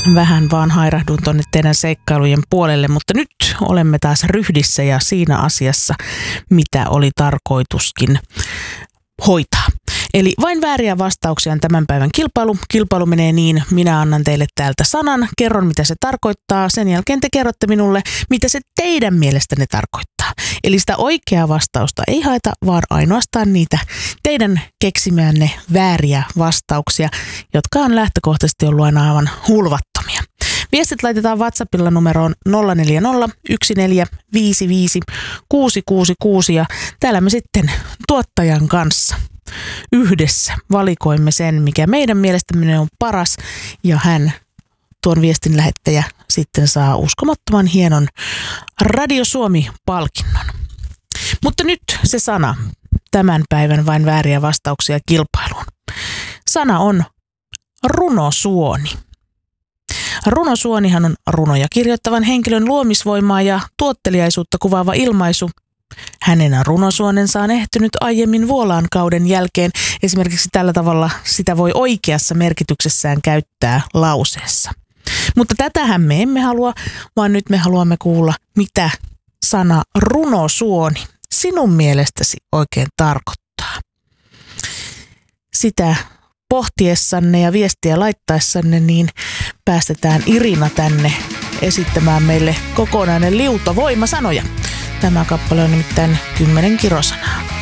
Vähän vaan hairahdun tonne teidän seikkailujen puolelle, mutta nyt olemme taas ryhdissä ja siinä asiassa, mitä oli tarkoituskin hoitaa. Eli vain vääriä vastauksia on tämän päivän kilpailu. Kilpailu menee niin, minä annan teille täältä sanan, kerron mitä se tarkoittaa, sen jälkeen te kerrotte minulle, mitä se teidän mielestänne tarkoittaa. Eli sitä oikeaa vastausta ei haeta, vaan ainoastaan niitä teidän keksimäänne vääriä vastauksia, jotka on lähtökohtaisesti ollut aina aivan hulvattomia. Viestit laitetaan WhatsAppilla numeroon 040 1455 666 ja täällä me sitten tuottajan kanssa yhdessä valikoimme sen, mikä meidän mielestämme on paras ja hän, tuon viestin lähettäjä, sitten saa uskomattoman hienon Radio Suomi-palkinnon. Mutta nyt se sana, tämän päivän vain vääriä vastauksia kilpailuun. Sana on runosuoni. Runosuonihan on runoja kirjoittavan henkilön luomisvoimaa ja tuotteliaisuutta kuvaava ilmaisu. Hänen runosuonensa on ehtynyt aiemmin vuolaan kauden jälkeen. Esimerkiksi tällä tavalla sitä voi oikeassa merkityksessään käyttää lauseessa. Mutta tätähän me emme halua, vaan nyt me haluamme kuulla, mitä sana runosuoni sinun mielestäsi oikein tarkoittaa. Sitä pohtiessanne ja viestiä laittaessanne, niin päästetään Irina tänne esittämään meille kokonainen liuta voimasanoja. Tämä kappale on nimittäin 10 kirosanaa.